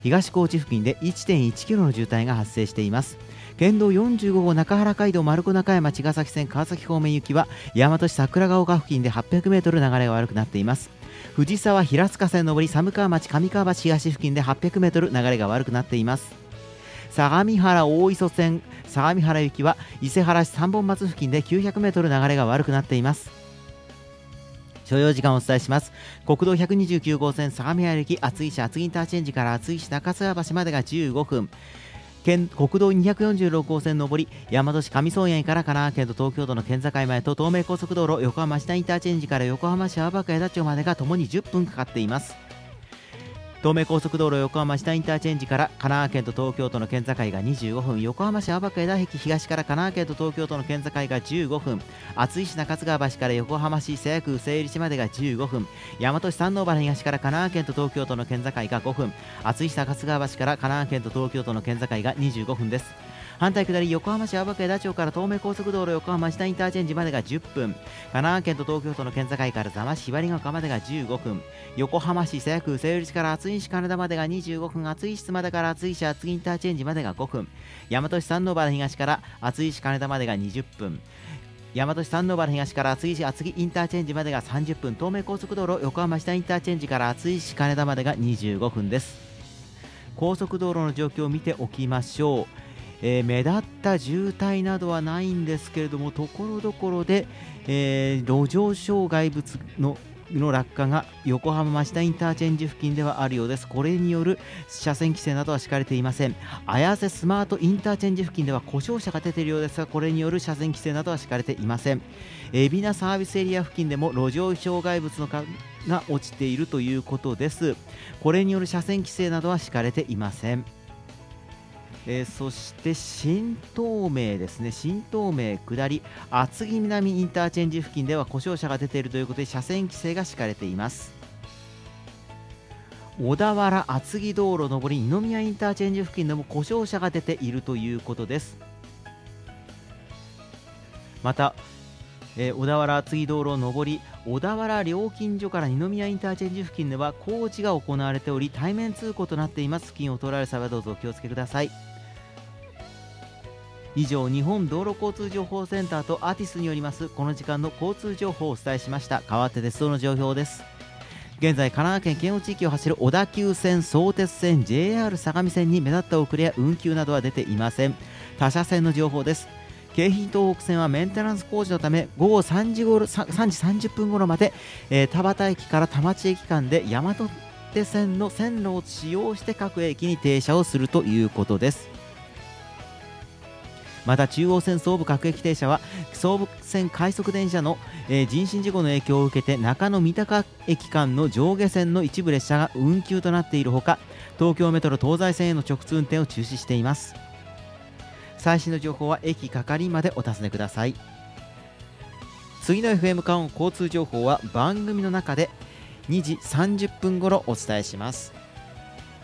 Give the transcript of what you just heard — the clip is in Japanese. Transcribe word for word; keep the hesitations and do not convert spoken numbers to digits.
東高知付近で いってんいちキロの渋滞が発生しています。県道よんじゅうご号中原街道丸子中山茅ヶ崎線川崎方面行きは大和市桜ヶ丘付近で はっぴゃくメートル 流れが悪くなっています。藤沢平塚線上り寒川町上川橋東付近で はっぴゃくメートル 流れが悪くなっています。相模原大磯線相模原行きは伊勢原市三本松付近で きゅうひゃくメートル 流れが悪くなっています。所要時間をお伝えします。国道ひゃくにじゅうきゅう号線相模原行き厚木市厚木インターチェンジから厚木市中津川橋までがじゅうごふん、県国道にひゃくよんじゅうろく号線上り大和市上村園から神奈川県と東京都の県境前と東名高速道路横浜下インターチェンジから横浜市青葉区枝町までがともにじゅっぷんかかっています。東名高速道路横浜下インターチェンジから神奈川県と東京都の県境がにじゅうごふん、横浜市青葉区枝駅東から神奈川県と東京都の県境がじゅうごふん、厚木市中津川橋から横浜市瀬谷区西入市までがじゅうごふん、大和市山王原東から神奈川県と東京都の県境がごふん、厚木市中津川橋から神奈川県と東京都の県境がにじゅうごふんです。反対下り横浜市青葉区枝町から東名高速道路横浜下インターチェンジまでがじゅっぷん、神奈川県と東京都の県境から座間市ひばりが丘までがじゅうごふん、横浜市瀬谷区西売市から厚木市金田までがにじゅうごふん、厚木市までから厚木市厚木インターチェンジまでがごふん、大和市山王原東から厚木市金田までがにじゅっぷん、大和市山王原東から厚木市厚木インターチェンジまでがさんじゅっぷん、東名高速道路横浜下インターチェンジから厚木市金田までがにじゅうごふんです。高速道路の状況を見ておきましょう。えー、目立った渋滞などはないんですけれども、ところどころで、えー、路上障害物のの落下が横浜町田インターチェンジ付近ではあるようです。これによる車線規制などは敷かれていません。綾瀬スマートインターチェンジ付近では故障車が出ているようですが、これによる車線規制などは敷かれていません。海老名サービスエリア付近でも路上障害物の数が落ちているということです。これによる車線規制などは敷かれていません。えー、そして新東名ですね、新東名下り厚木南インターチェンジ付近では故障車が出ているということで車線規制が敷かれています。小田原厚木道路上り二宮インターチェンジ付近でも故障車が出ているということです。また、えー、小田原厚木道路上り小田原料金所から二宮インターチェンジ付近では工事が行われており対面通行となっています。付近を通られる際はどうぞお気をつけください。以上、日本道路交通情報センターとアーティスによりますこの時間の交通情報をお伝えしました。代わって鉄道の情報です。現在神奈川県県央地域を走る小田急線、相鉄線、 ジェイアール 相模線に目立った遅れや運休などは出ていません。他社線の情報です。京浜東北線はメンテナンス工事のため午後さんじごろさんじさんじゅっぷん頃まで、えー、田端駅から田町駅間で大和手線の線路を使用して各駅に停車をするということです。また中央線総武各駅停車は総武線快速電車の、えー、人身事故の影響を受けて中野三鷹駅間の上下線の一部列車が運休となっているほか、東京メトロ東西線への直通運転を中止しています。最新の情報は駅係までお尋ねください。次の エフエム カオン交通情報は番組の中でにじさんじゅっぷん頃お伝えします。